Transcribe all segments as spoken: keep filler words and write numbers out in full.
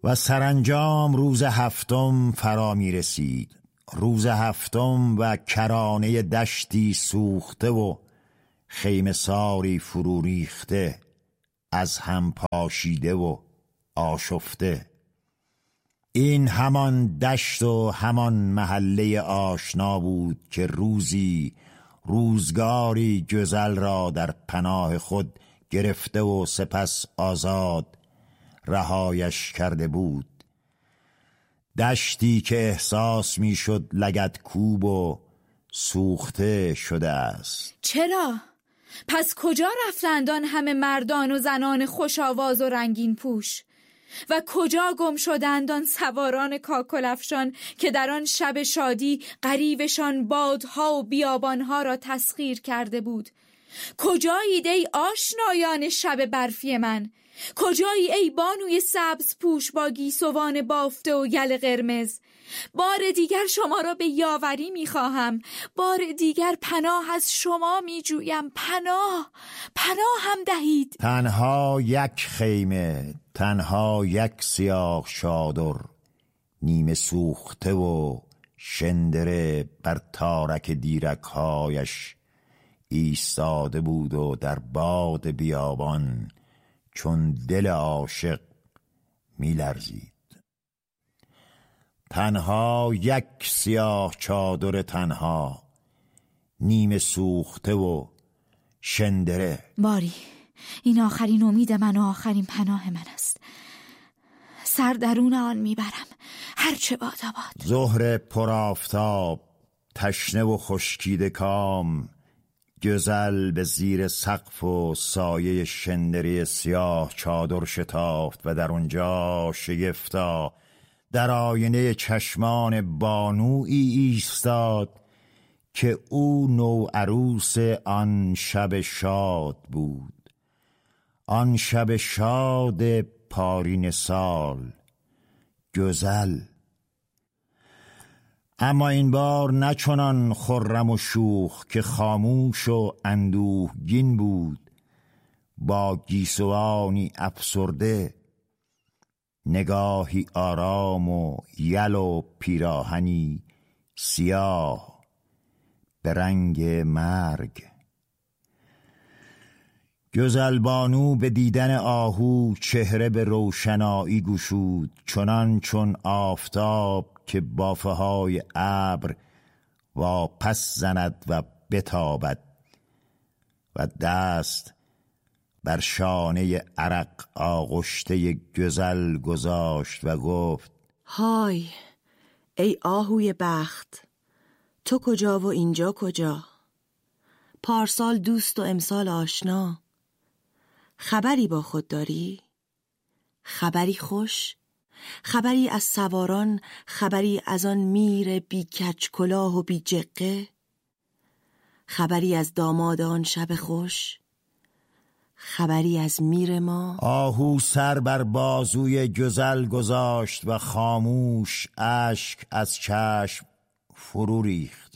و سرانجام روز هفتم فرا می رسید. روز هفتم و کرانه دشتی سوخته و خیمه ساری فرو ریخته، از هم پاشیده و آشفته. این همان دشت و همان محله آشنا بود که روزی روزگاری گزل را در پناه خود گرفته و سپس آزاد رهایش کرده بود. دشتی که احساس می شد لگدکوب و سوخته شده است. چرا؟ پس کجا رفتند آن همه مردان و زنان خوش آواز و رنگین پوش؟ و کجا گم شدند آن سواران کاکل افشان که در آن شب شادی غریوشان بادها و بیابانها را تسخیر کرده بود؟ کجایید ای آشنایان شب برفی من؟ کجایی ای بانوی سبز پوش با گیسوان بافته و یل قرمز؟ بار دیگر شما را به یاوری می خواهم، بار دیگر پناه از شما می جویم. پناه، پناه هم دهید. تنها یک خیمه، تنها یک سیاه چادر، نیمه سوخته و شندره بر تارک دیرک‌هایش ایستاده بود و در باد بیابان چون دل عاشق می لرزید. تنها یک سیاه چادر، تنها، نیمه سوخته و شندره. باری این آخرین امید من و آخرین پناه من است. سر درون آن میبرم هرچه باد آباد. ظهر پرآفتاب، تشنه و خشکیده کام، گزل به زیر سقف و سایه شندری سیاه چادر شتافت و در اونجا شگفتا در آینه چشمان بانویی ایستاد که او نوعروس آن شب شاد بود، آن شب شاد پارین سال، گزل. اما این بار نه چنان خرم و شوخ که خاموش و اندوهگین بود، با گیسوانی افسرده، نگاهی آرام و یل و پیراهنی سیاه به رنگ مرگ. گزل بانو به دیدن آهو چهره به روشنایی گشود، چنان چون آفتاب که بافه های ابر واپس زند و بتابد، و دست بر شانه عرق آغشته گزل گذاشت و گفت: های ای آهوی بخت، تو کجا و اینجا کجا؟ پارسال دوست و امسال آشنا. خبری با خود داری؟ خبری خوش؟ خبری از سواران؟ خبری از آن میر بی کج کلاه و بی جقه؟ خبری از داماد آن شب خوش؟ خبری از میر ما؟ آهو سر بر بازوی گزل گذاشت و خاموش اشک از چشم فرو ریخت.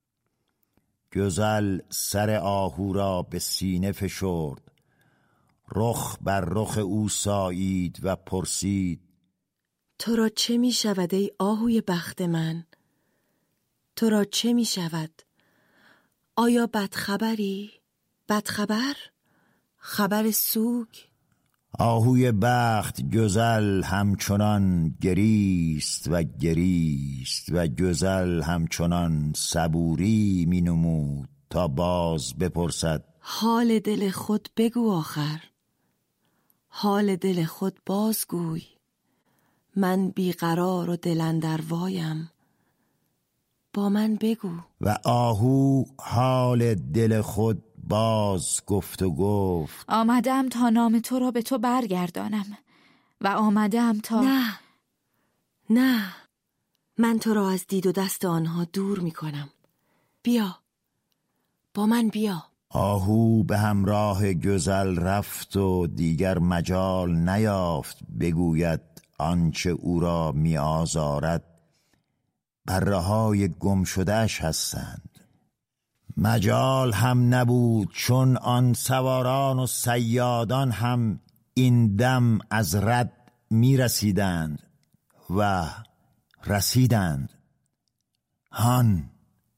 گزل سر آهو را به سینه فشرد، رخ بر رخ او سایید و پرسید: تو را چه می شود ای آهوی بخت من؟ تو را چه می شود؟ آیا بدخبری؟ بدخبر؟ خبر سوگ؟ آهوی بخت گزل همچنان گریست و گریست و گزل همچنان صبوری می نمود تا باز بپرسد: حال دل خود بگو آخر، حال دل خود بازگوی. من بیقرار و دل اندر وایم، با من بگو. و آهو حال دل خود باز گفت و گفت: آمدم تا نام تو را به تو برگردانم و آمدم تا... نه نه، من تو را از دید و دست آنها دور می کنم. بیا، با من بیا. آهو به همراه گزل رفت و دیگر مجال نیافت بگوید آنچه او را می آزارد بره های گم شدهش هستند. مجال هم نبود، چون آن سواران و صیادان هم این دم از رد می رسیدند و رسیدند. هان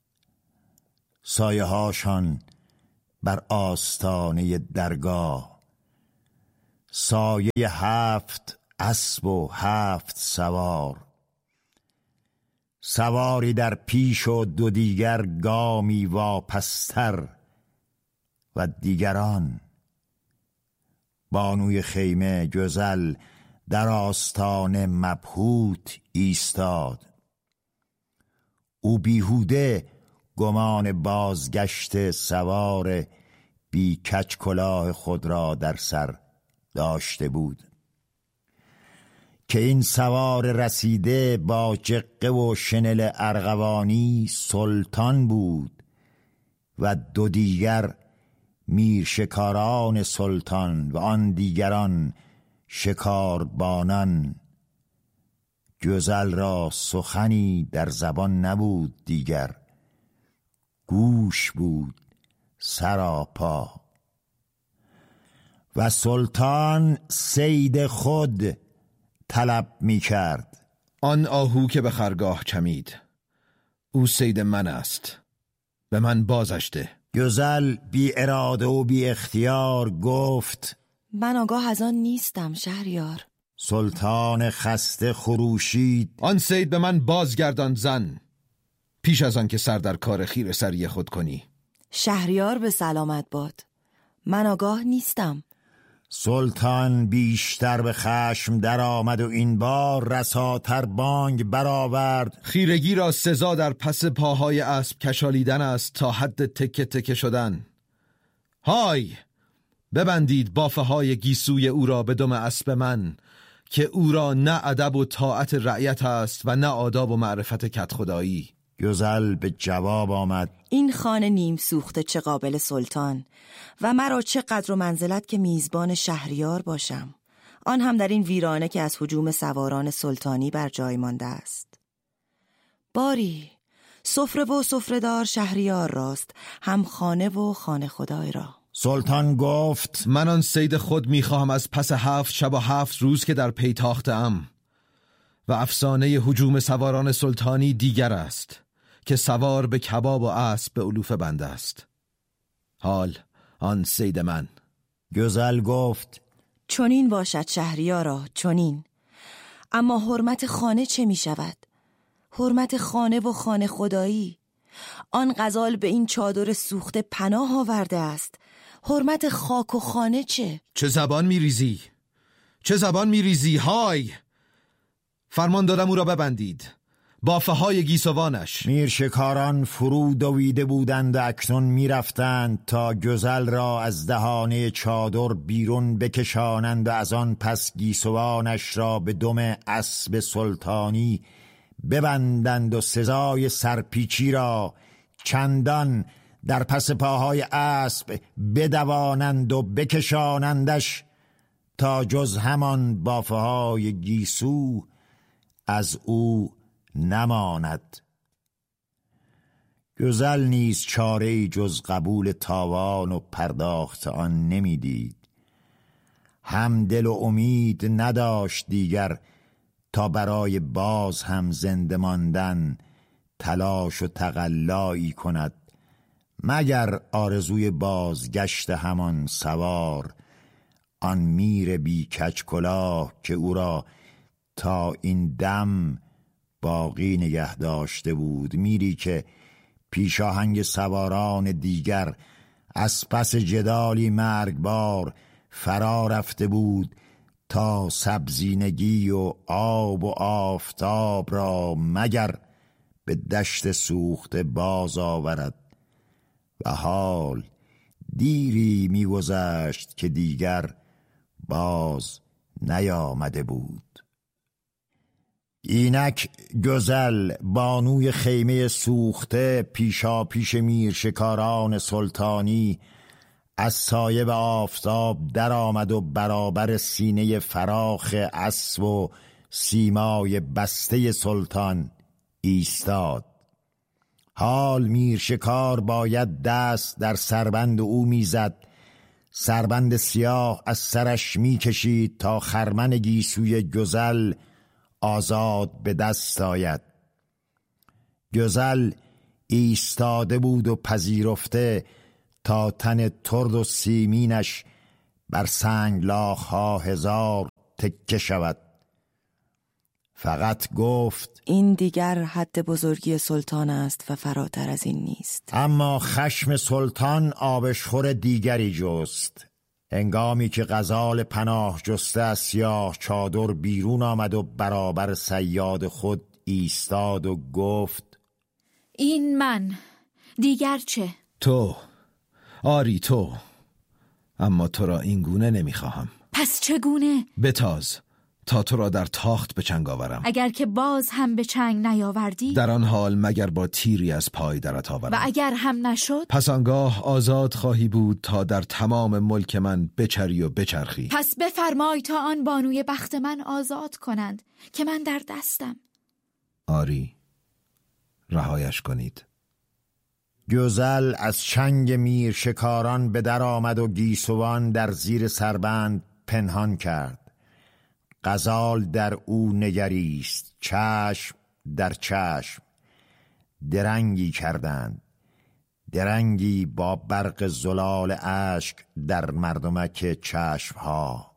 سایه هاشان بر آستانه درگاه، سایه هفت اسب و هفت سوار، سواری در پیش و دو دیگر گامی واپستر و دیگران. بانوی خیمه گزل در آستانه مبهوت ایستاد. او بیهوده گمان بازگشت سوار بی کج کلاه خود را در سر داشته بود که این سوار رسیده با جقه و شنل ارغوانی سلطان بود و دو دیگر میر شکاران سلطان و آن دیگران شکاربانان. گزل را سخنی در زبان نبود دیگر، گوش بود سراپا. و سلطان صید خود طلب می کرد. آن آهو که به خرگاه چمید، او صید من است، به من بازشته. گزل بی اراده و بی اختیار گفت من آگاه از آن نیستم شهریار. سلطان خسته خروشید. آن صید به من بازگردان زن، پیش از آن که سر در کار خیر سری خود کنی. شهریار به سلامت باد، من آگاه نیستم. سلطان بیشتر به خشم در آمد و این بار رساتر بانگ برآورد. خیرگی را سزا در پس پاهای اسب کشالیدن است تا حد تکه تکه شدن. های ببندید بافه های گیسوی او را به دم اسب من، که او را نه ادب و طاعت رعیت است و نه آداب و معرفت کت خدایی. گزل به جواب آمد. این خانه نیم سوخته چه قابل سلطان و مرا چه قدر و منزلت که میزبان شهریار باشم، آن هم در این ویرانه که از هجوم سواران سلطانی بر جای مانده است. باری سفره و سفره‌دار شهریار راست، هم خانه و خانه خدای را. سلطان گفت من آن صید خود میخواهم از پس هفت شب و هفت روز که در پی تاخته‌ام. و افسانه هجوم سواران سلطانی دیگر است که سوار به کباب و اسب به علوف بنده است. حال آن صید من. گزل گفت چنین باشد شهریارا، چنین. اما حرمت خانه چه می شود؟ حرمت خانه و خانه خدایی. آن غزال به این چادر سوخته پناه آورده است. حرمت خاک و خانه چه؟ چه زبان می ریزی؟ چه زبان می ریزی؟ های فرمان دادم او را ببندید، بافه های گیسوانش. میر شکاران فرو دویده بودند و اکنون می رفتند تا گزل را از دهانه چادر بیرون بکشانند و از آن پس گیسوانش را به دم اسب سلطانی ببندند و سزای سرپیچی را چندان در پس پاهای اسب بدوانند و بکشانندش تا جز همان بافه های گیسو از او نماند. گزل نیز چاره‌ای جز قبول تاوان و پرداخت آن نمیدید. هم دل و امید نداشت دیگر تا برای باز هم زنده ماندن تلاش و تقلایی کند، مگر آرزوی بازگشت همان سوار، آن میر بی کج کلاه که او را تا این دم باقی نگه داشته بود، میری که پیشاهنگ سواران دیگر از پس جدالی مرگبار فرا رفته بود تا سبزینگی و آب و آفتاب را مگر به دشت سوخته باز آورد. و حال دیری می‌گذشت که دیگر باز نیامده بود. اینک گزل بانوی خیمه سوخته پیشا پیش میر شکاران سلطانی از سایه به آفتاب در آمد و برابر سینه فراخ اسب و سیمای بسته سلطان ایستاد. حال میر شکار باید دست در سربند او میزد، سربند سیاه از سرش می کشید تا خرمن گیسوی گزل آزاد به دست آید. گزل ایستاده بود و پذیرفته تا تن ترد و سیمینش بر سنگلاخ‌ها هزار تکه شود. فقط گفت این دیگر حد بزرگی سلطان است و فراتر از این نیست. اما خشم سلطان آبشخور دیگری جست. هنگامی که غزال پناه جسته از سیاه چادر بیرون آمد و برابر صیاد خود ایستاد و گفت این من، دیگر چه؟ تو، آری تو، اما تو را این گونه نمیخواهم. پس چگونه؟ بتاز تا تو را در تاخت به چنگ آورم. اگر که باز هم به چنگ نیاوردی؟ در آن حال مگر با تیری از پای درت آورم. و اگر هم نشد؟ پس آنگاه آزاد خواهی بود تا در تمام ملک من بچری و بچرخی. پس بفرمای تا آن بانوی بخت من آزاد کنند که من در دستم. آری، رهایش کنید. گزل از چنگ میر شکاران به در آمد و گیسوان در زیر سربند پنهان کرد. غزال در او نگریست، چشم در چشم. درنگی کردند، درنگی با برق زلال اشک در مردمک چشمها.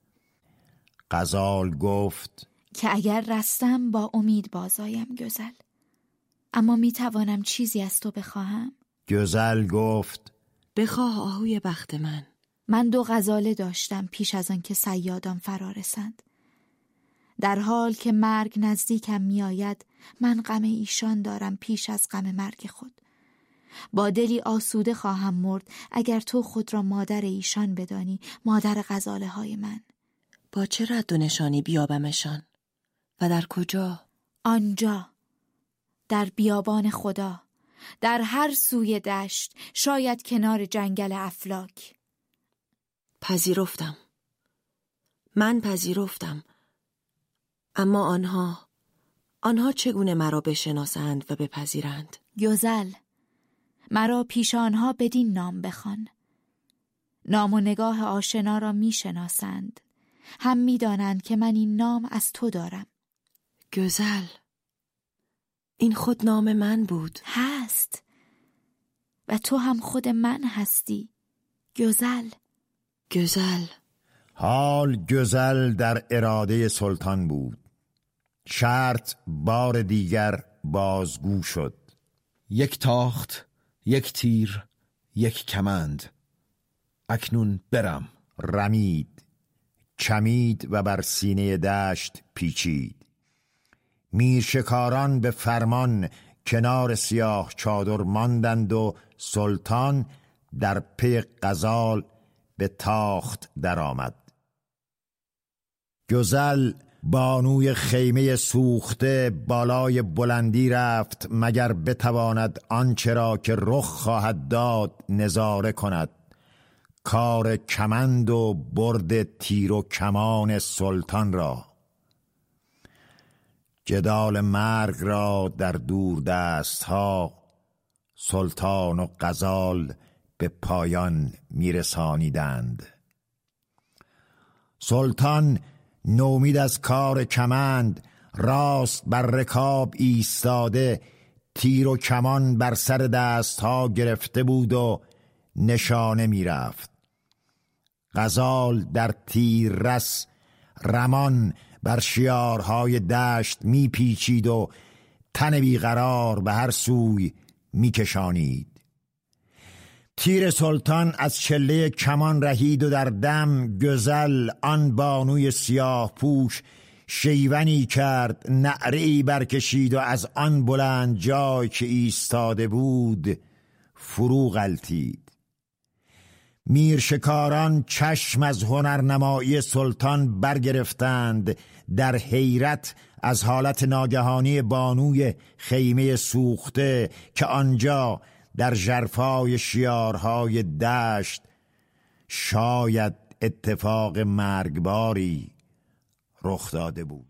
غزال گفت که اگر رستم با امید بازایم گزل، اما می توانم چیزی از تو بخواهم؟ گزل گفت بخواه آهوی بخت من. من دو غزاله داشتم پیش از آن که صیادان فرا رسند. در حال که مرگ نزدیکم می آید، من غم ایشان دارم پیش از غم مرگ خود. با دلی آسوده خواهم مرد اگر تو خود را مادر ایشان بدانی، مادر غزاله های من. با چه رد و نشانی بیابمشان؟ و در کجا؟ آنجا، در بیابان خدا، در هر سوی دشت، شاید کنار جنگل افلاک. پذیرفتم، من پذیرفتم. اما آنها، آنها چگونه مرا بشناسند و بپذیرند؟ گزل، مرا پیش آنها بدین نام بخوان. نام و نگاه آشنا را می شناسند، هم می دانند که من این نام از تو دارم. گزل، این خود نام من بود. هست، و تو هم خود من هستی. گزل، گزل. حال گزل در اراده سلطان بود. شرط بار دیگر بازگو شد. یک تاخت، یک تیر، یک کمند. اکنون برم. رمید، چمید و بر سینه دشت پیچید. میر شکاران به فرمان کنار سیاه چادر ماندند و سلطان در پی غزال به تاخت درآمد. گزل بانوی خیمه سوخته بالای بلندی رفت مگر بتواند آنچه را که رخ خواهد داد نظاره کند. کار کمند و برد تیر و کمان سلطان را، جدال مرگ را در دور دست ها سلطان و غزال به پایان میرسانیدند. سلطان نومید از کار کمند، راست بر رکاب ایستاده، تیر و کمان بر سر دست ها گرفته بود و نشانه میرفت. غزال در تیر رس رمان بر شیارهای دشت میپیچید و تن بیقرار به هر سوی میکشانید. تیر سلطان از چله کمان رهید و در دم گزل آن بانوی سیاه پوش شیونی کرد، نعره‌ای برکشید و از آن بلند جای که ایستاده بود فرو غلتید. میر شکاران چشم از هنرنمایی سلطان برگرفتند، در حیرت از حالت ناگهانی بانوی خیمه سوخته که آنجا در ژرفای شیارهای دشت شاید اتفاق مرگباری رخ داده بود.